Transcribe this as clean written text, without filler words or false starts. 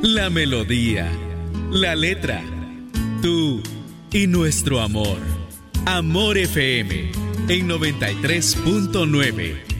La melodía, la letra, tú y nuestro amor. Amor FM en 93.9.